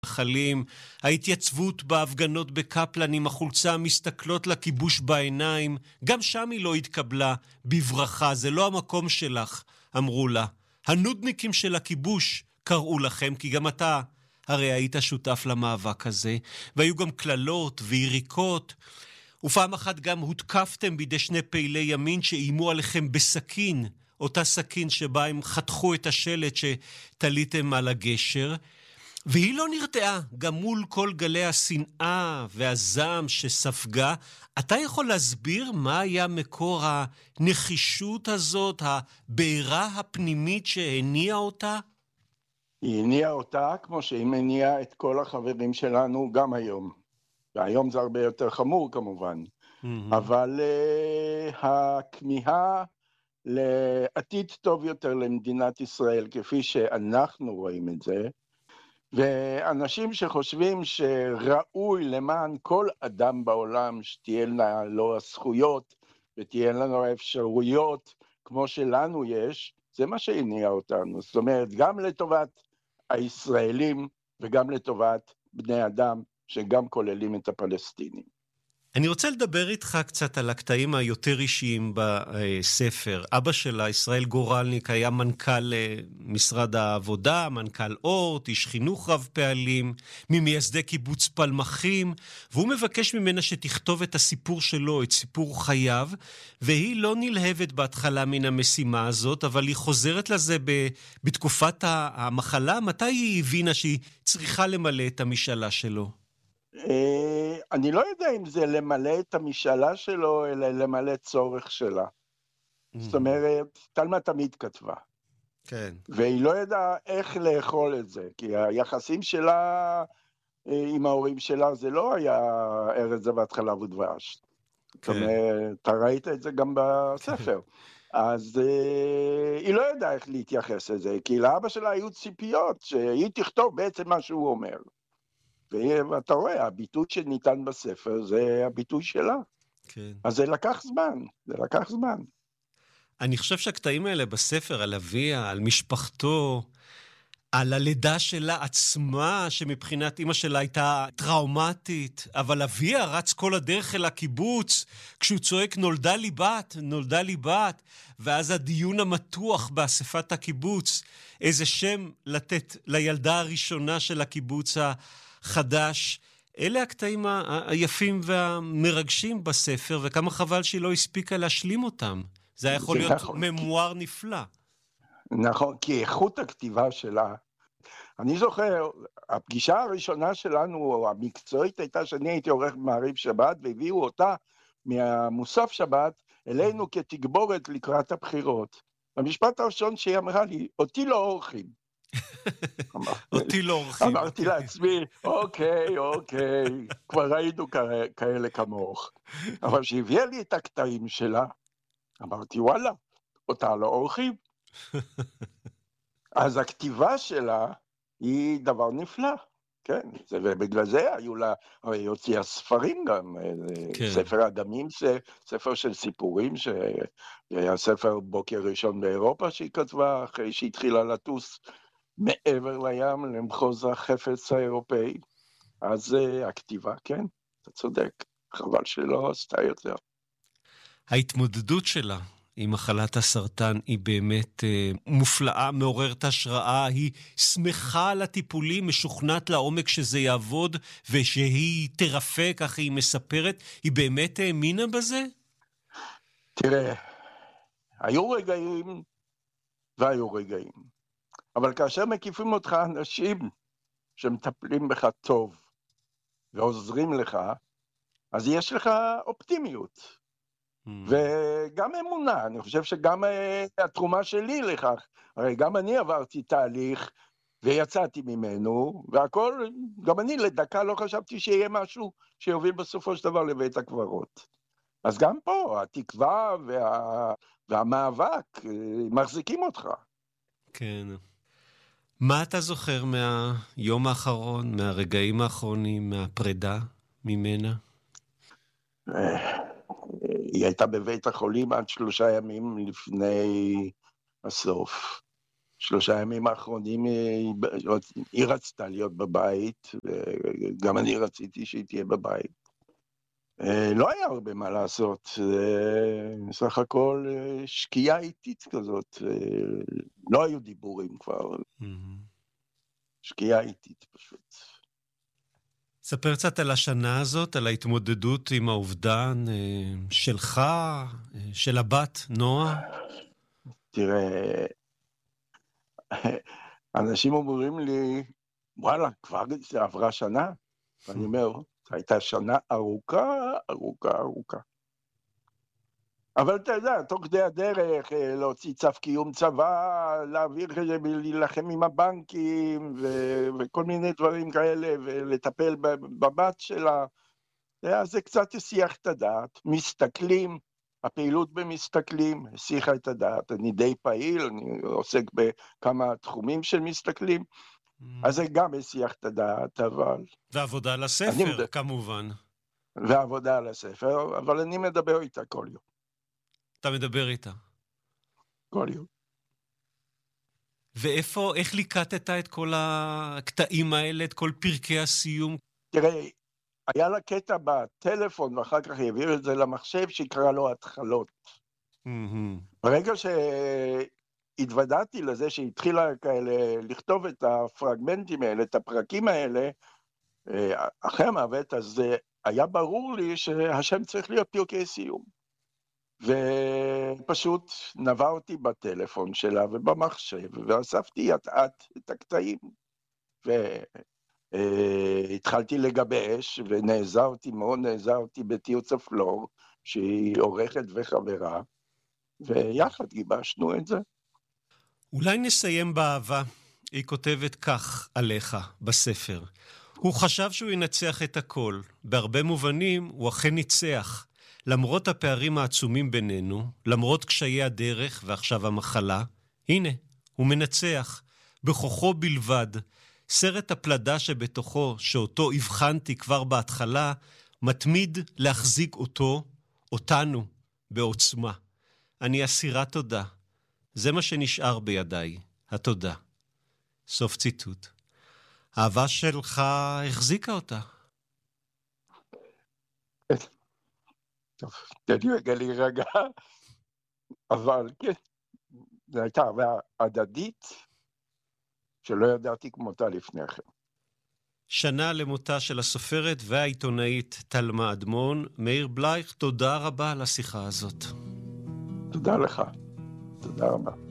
חלים, ההתייצבות בהפגנות בקפלן עם החולצה מסתכלות לכיבוש בעיניים, גם שם היא לא התקבלה בברכה, זה לא המקום שלך, אמרו לה. הנודניקים של הכיבוש קראו לכם, כי גם אתה הרי היית שותף למאבק הזה, והיו גם כללות ויריקות, ופעם אחת גם הותקפתם בידי שני פעילי ימין שאיימו עליכם בסכין, אותה סכין שבה הם חתכו את השלט שתליתם על הגשר, והיא לא נרתעה, גם מול כל גלי השנאה והזעם שספגה. אתה יכול להסביר מה היה מקור הנחישות הזאת, הבעירה הפנימית שהניעה אותה? היא הניעה אותה כמו שהיא מניעה את כל החברים שלנו גם היום. והיום זה הרבה יותר חמור כמובן. אבל הכמיהה לעתיד טוב יותר למדינת ישראל, כפי שאנחנו רואים את זה, ואנשים שחושבים שראוי למען כל אדם בעולם שתהיה לו הזכויות ותהיה לנו האפשרויות כמו שלנו יש, זה מה שהניע אותנו. זאת אומרת, גם לטובת הישראלים וגם לטובת בני אדם שגם כוללים את הפלסטינים. אני רוצה לדבר איתך קצת על הקטעים היותר אישיים בספר. אבא שלה, ישראל גורלניק, היה מנכ"ל משרד העבודה, מנכ"ל אורט, איש חינוך רב פעלים, ממייסדי קיבוץ פלמחים, והוא מבקש ממנה שתכתוב את הסיפור שלו, את סיפור חייו, והיא לא נלהבת בהתחלה מן המשימה הזאת, אבל היא חוזרת לזה בתקופת המחלה. מתי היא הבינה שהיא צריכה למלא את המשאלה שלו? אני לא יודע אם זה למלא את המשאלה שלו, אלא למלא צורך שלה. זאת אומרת, תלמה תמיד כתבה. כן. והיא לא ידעה איך לאכול את זה, כי היחסים שלה עם ההורים שלה, זה לא היה ארץ זבת חלב ודבש. זאת אומרת, אתה ראית את זה גם בספר. אז היא לא ידעה איך להתייחס לזה, כי לאבא שלה היו ציפיות, שהיא תכתוב בעצם מה שהוא אומר. ואתה רואה, הביטוי שניתן בספר זה הביטוי שלה. כן. אז זה לקח זמן. אני חושב שהקטעים האלה בספר, על אביה, על משפחתו, על הלידה שלה עצמה, שמבחינת אמא שלה הייתה טראומטית, אבל אביה רץ כל הדרך אל הקיבוץ, כשהוא צועק נולדה לי בת, ואז הדיון המתוח באספת הקיבוץ, איזה שם לתת לילדה הראשונה של הקיבוץ חדש. אלה הקטעים היפים והמרגשים בספר, וכמה חבל שהיא לא הספיקה להשלים אותם. זה היה יכול להיות ממואר נפלא. נכון, כי איכות הכתיבה שלה, אני זוכר, הפגישה הראשונה שלנו, המקצועית הייתה שאני הייתי עורך במעריב שבת, והביאו אותה מהמוסף שבת אלינו כתגבורת לקראת הבחירות. המשפט הראשון שהיא אמרה לי, אותי לא עורכים. אותי לא עורכים. אמרתי לעצמי, אוקיי, כבר ראינו כאלה כמוך. אבל שהביאה לי את הקטעים שלה, אמרתי, וואלה, אותה לא עורכים. אז הכתיבה שלה היא דבר נפלא, כן, ובגלל זה היו לה, הרי הוציאה ספרים גם, ספר אגמים, ספר של סיפורים, שהיה ספר בוקר ראשון באירופה שהיא כתבה, אחרי שהתחילה לטוס, מעבר לים, למחוז החפץ האירופאי. אז הכתיבה, כן, אתה צודק, חבל שלא עשתה יותר. ההתמודדות שלה עם מחלת הסרטן היא באמת מופלאה, מעוררת השראה, היא שמחה על הטיפולים, משוכנעת לעומק שזה יעבוד, ושהיא תרפא, ככה היא מספרת. היא באמת האמינה בזה? תראה, היו רגעים והיו רגעים. אבל כאשר מקיפים אותך אנשים שמטפלים בך טוב ועוזרים לך, אז יש לך אופטימיות וגם אמונה. אני חושב שגם התרומה שלי לכך, הרי גם אני עברתי תהליך ויצאתי ממנו, והכל, גם אני לדקה לא חשבתי שיהיה משהו שיוביל בסופו של דבר לבית הקברות. אז גם פה התקווה והמאבק מחזיקים אותך. כן. מה אתה זוכר מהיום האחרון, מהרגעים האחרונים, מהפרידה ממנה? היא הייתה בבית החולים עד 3 ימים לפני הסוף. 3 ימים האחרונים היא רצתה להיות בבית, וגם אני רציתי שהיא תהיה בבית. לא היה הרבה מה לעשות, סך הכל שקיעה איטית כזאת, לא היו דיבורים כבר, שקיעה איטית פשוט. ספר קצת על השנה הזאת, על ההתמודדות עם האובדן שלך, של הבת, נועה. תראה, אנשים אומרים לי, וואלה, כבר עברה שנה? ואני אומר, זו הייתה שנה ארוכה, ארוכה, ארוכה. אבל אתה יודע, תוך כדי הדרך, להוציא צו קיום צבא, להעביר להילחם עם הבנקים, וכל מיני דברים כאלה, ולטפל בבת שלה, זה קצת הסיח את הדעת. מסתכלים, הפעילות במסתכלים, הסיחה את הדעת. אני די פעיל, אני עוסק בכמה תחומים של מסתכלים, אז זה גם הסיח את הדעת, אבל... ועבודה על הספר, כמובן. ועבודה על הספר, אבל אני מדבר איתה כל יום. אתה מדבר איתה. כל יום. איך ליקטת את כל הקטעים האלה, את כל פרקי הסיום? תראה, היה לה קטע בטלפון, ואחר כך העביר את זה למחשב, שקרא לו התחלות. ברגע שהתוודעתי לזה, שהתחילה כאלה לכתוב את הפרגמנטים האלה, את הפרקים האלה, אחרי המוות, אז היה ברור לי שהשם צריך להיות פרקי סיום. ופשוט נברתי בטלפון שלה ובמחשב, ואספתי את הקטעים, והתחלתי לגבש, מאוד נעזרתי בתירוץ הפלור, שהיא עורכת וחברה, ויחד גיבשנו את זה. אולי נסיים באהבה. היא כותבת כך עליך בספר. הוא חשב שהוא ינצח את הכל. בהרבה מובנים הוא אכן ניצח. למרות הפערים העצומים בינינו, למרות קשיי הדרך ועכשיו המחלה, הנה, הוא מנצח, בכוחו בלבד. סרט הפלדה שבתוכו, שאותו הבחנתי כבר בהתחלה, מתמיד להחזיק אותנו, בעוצמה. אני אסירת תודה. זה מה שנשאר בידיי, התודה. סוף ציטוט. האהבה שלך החזיקה אותה. טוב, תן לי רגע להירגע, אבל כן, זו הייתה אהבה הדדית שלא ידעתי כמותה לפני כן. שנה למותה של הסופרת והעיתונאית תלמה אדמון. מאיר בלייך, תודה רבה על השיחה הזאת. תודה לך, תודה רבה.